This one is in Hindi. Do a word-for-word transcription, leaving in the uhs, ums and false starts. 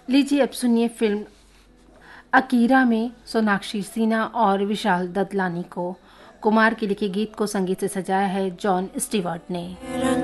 लीजिए अब सुनिए फिल्म अकीरा में सोनाक्षी सिन्हा और विशाल ददलानी को। कुमार के लिखे गीत को संगीत से सजाया है जॉन स्टीवर्ट ने।